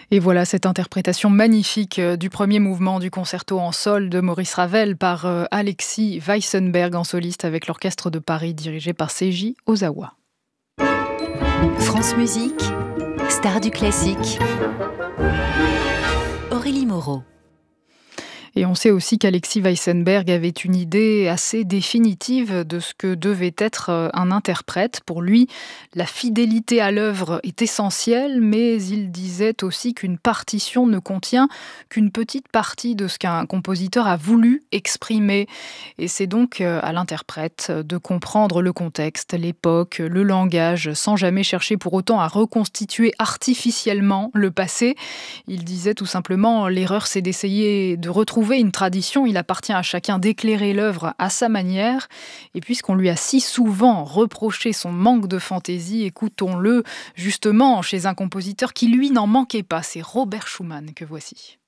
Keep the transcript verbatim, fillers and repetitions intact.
Et voilà cette interprétation magnifique euh, du premier mouvement du concerto en sol de Maurice Ravel par euh, Alexis Weissenberg en soliste avec l'Orchestre de Paris dirigé par Seiji Ozawa. France Musique, star du classique, Aurélie Moreau. Et on sait aussi qu'Alexis Weissenberg avait une idée assez définitive de ce que devait être un interprète. Pour lui, la fidélité à l'œuvre est essentielle, mais il disait aussi qu'une partition ne contient qu'une petite partie de ce qu'un compositeur a voulu exprimer. Et c'est donc à l'interprète de comprendre le contexte, l'époque, le langage, sans jamais chercher pour autant à reconstituer artificiellement le passé. Il disait tout simplement, l'erreur c'est d'essayer de retrouver une tradition, il appartient à chacun d'éclairer l'œuvre à sa manière. Et puisqu'on lui a si souvent reproché son manque de fantaisie, écoutons-le justement chez un compositeur qui lui n'en manquait pas. C'est Robert Schumann que voici.